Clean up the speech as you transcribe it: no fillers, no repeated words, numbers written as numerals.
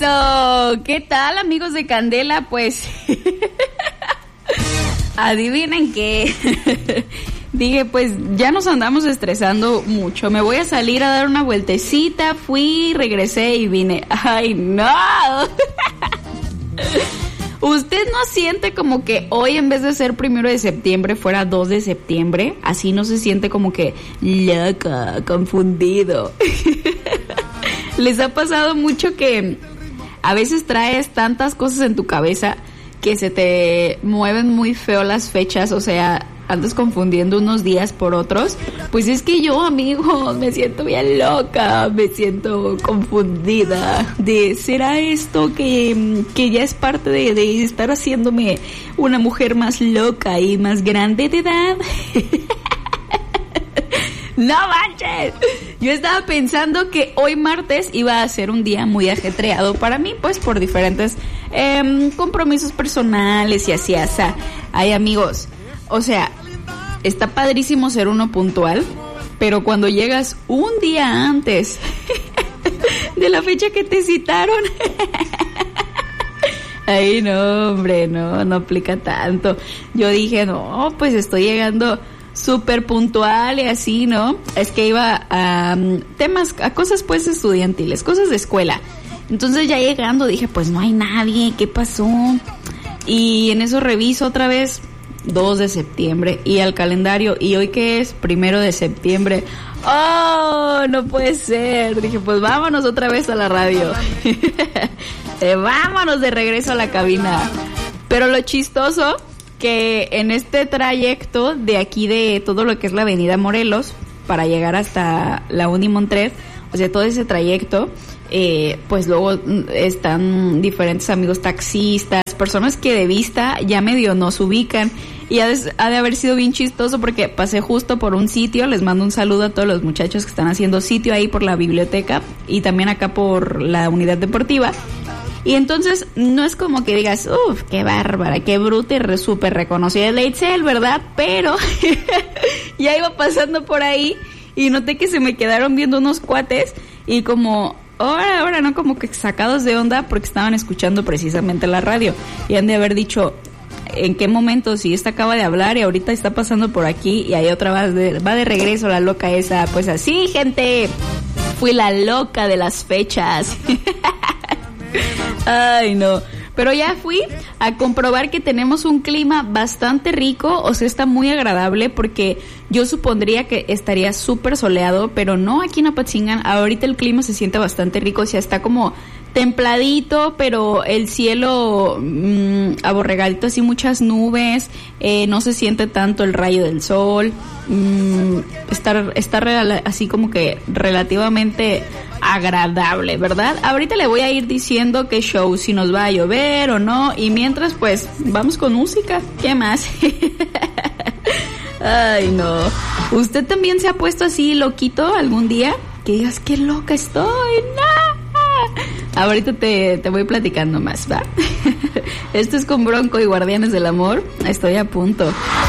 Eso, ¿qué tal, amigos de Candela? Pues adivinen qué. Dije, pues ya nos andamos estresando mucho, me voy a salir a dar una vueltecita. Fui, regresé y vine. ¡Ay, no! ¿Usted no siente como que hoy, en vez de ser 1 de septiembre, fuera 2 de septiembre? Así no se siente como que loca, confundido. ¿Les ha pasado mucho que a veces traes tantas cosas en tu cabeza que se te mueven muy feo las fechas? O sea, andas confundiendo unos días por otros. Pues es que yo, amigos, me siento bien loca, me siento confundida de ¿será esto que ya es parte de estar haciéndome una mujer más loca y más grande de edad? ¡No manches! Yo estaba pensando que hoy martes iba a ser un día muy ajetreado para mí, pues por diferentes compromisos personales y así, Ay, amigos, o sea, está padrísimo ser uno puntual, pero cuando llegas un día antes de la fecha que te citaron, ay, no, hombre, no aplica tanto. Yo dije, no, pues estoy llegando súper puntual y así, ¿no? Es que iba a a cosas pues estudiantiles, cosas de escuela. Entonces ya llegando dije, pues no hay nadie, ¿qué pasó? Y en eso reviso otra vez 2 de septiembre y al calendario, y hoy que es 1 de septiembre. ¡Oh, no puede ser! Dije, pues vámonos otra vez a la radio. Vámonos de regreso a la cabina. Pero lo chistoso, que en este trayecto de aquí de todo lo que es la avenida Morelos para llegar hasta la Unimontrez, o sea, todo ese trayecto, pues luego están diferentes amigos taxistas, personas que de vista ya medio nos ubican, y ha de haber sido bien chistoso porque pasé justo por un sitio. Les mando un saludo a todos los muchachos que están haciendo sitio ahí por la biblioteca y también acá por la unidad deportiva. Y entonces no es como que digas, uff, qué bárbara, qué bruta y súper reconocida de Itzel, ¿verdad? Pero ya iba pasando por ahí y noté que se me quedaron viendo unos cuates y como, ahora no, como que sacados de onda porque estaban escuchando precisamente la radio y han de haber dicho, ¿en qué momento? Si esta acaba de hablar y ahorita está pasando por aquí y ahí otra va de regreso la loca esa. Pues así, gente, fui la loca de las fechas. Ay, no. Pero ya fui a comprobar que tenemos un clima bastante rico, o sea, está muy agradable porque yo supondría que estaría súper soleado, pero no, aquí en Apatzingan ahorita el clima se siente bastante rico, o sea, está como templadito, pero el cielo aborregadito, así muchas nubes, no se siente tanto el rayo del sol, está así como que relativamente agradable, ¿verdad? Ahorita le voy a ir diciendo qué show, si nos va a llover o no, y mientras pues vamos con música, ¿qué más? Ay, no. ¿Usted también se ha puesto así loquito algún día? Que digas, qué loca estoy, no. Ahorita te voy platicando más, ¿va? Esto es con Bronco y Guardianes del Amor. Estoy a punto.